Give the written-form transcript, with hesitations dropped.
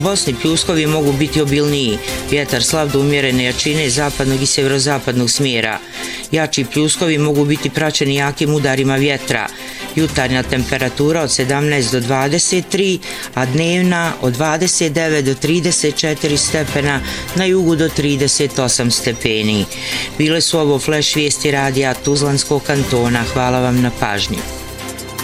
U Bosni pljuskovi mogu biti obilniji, vjetar slab do umjerene jačine zapadnog i sjeverozapadnog smjera. Jači pljuskovi mogu biti praćeni jakim udarima vjetra. Jutarnja temperatura od 17 do 23, a dnevna od 29 do 34 stepena, na jugu do 38 stepeni. Bile su ovo flash vijesti radija Tuzlanskog kantona. Hvala vam na pažnji.